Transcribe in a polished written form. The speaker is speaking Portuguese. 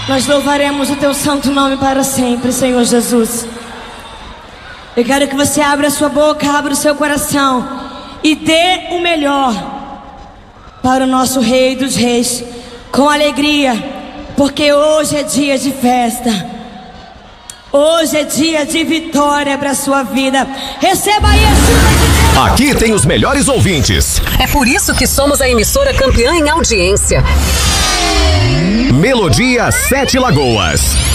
Nós louvaremos o teu santo nome para sempre, Senhor Jesus. Eu quero que você abra a sua boca, abra o seu coração e dê o melhor para o nosso Rei dos Reis, com alegria, porque hoje é dia de festa. Hoje é dia de vitória para a sua vida. Receba aí a chuva de Deus. Aqui tem os melhores ouvintes. É por isso que somos a emissora campeã em audiência. Melodia 7 Lagoas.